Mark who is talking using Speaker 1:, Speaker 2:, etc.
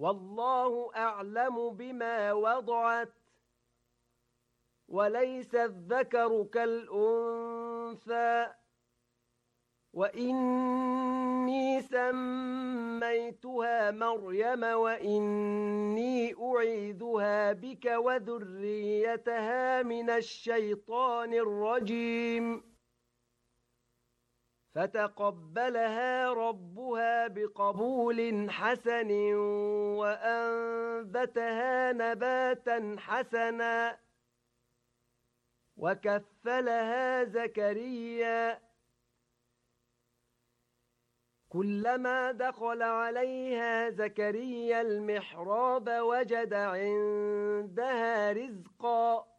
Speaker 1: والله أعلم بما وضعت وليس الذكر كالأنثى وإني سميتها مريم وإني أعيذها بك وذريتها من الشيطان الرجيم فتقبلها ربها بقبول حسن وأنبتها نباتا حسنا وكفلها زكريا كلما دخل عليها زكريا المحراب وجد عندها رزقا